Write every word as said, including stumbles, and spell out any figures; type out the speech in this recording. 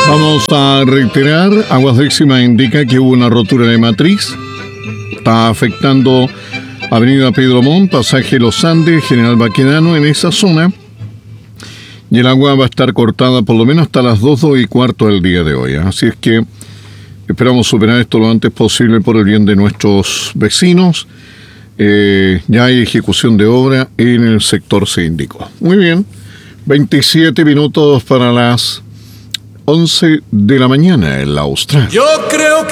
Vamos a reiterar, Aguas Décima indica que hubo una rotura de matriz. Está afectando Avenida Pedro Montt, Pasaje Los Andes, General Baquedano en esa zona. Y el agua va a estar cortada por lo menos hasta las dos, dos y cuarto del día de hoy. Así es que esperamos superar esto lo antes posible por el bien de nuestros vecinos. Eh, ya hay ejecución de obra en el sector síndico. Muy bien, veintisiete minutos para las once de la mañana en la Austral. Yo creo que